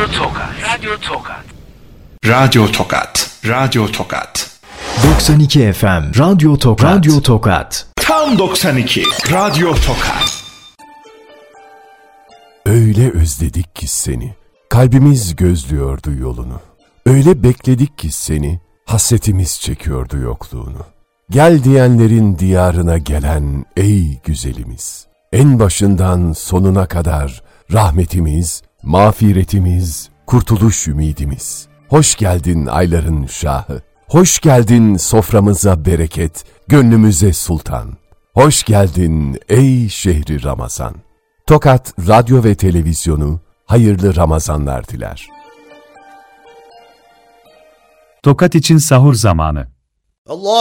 Radyo Tokat. Radyo Tokat. 92 FM Radyo Tokat. Radyo Tokat. Tam 92. Radyo Tokat. Öyle özledik ki seni, kalbimiz gözlüyordu yolunu. Öyle bekledik ki seni, hasretimiz çekiyordu yokluğunu. Gel diyenlerin diyarına gelen ey güzelimiz. En başından sonuna kadar rahmetimiz, mağfiretimiz, kurtuluş ümidimiz. Hoş geldin ayların şahı. Hoş geldin soframıza bereket, gönlümüze sultan. Hoş geldin ey şehri Ramazan. Tokat Radyo ve Televizyonu hayırlı Ramazanlar diler. Tokat için sahur zamanı. Allah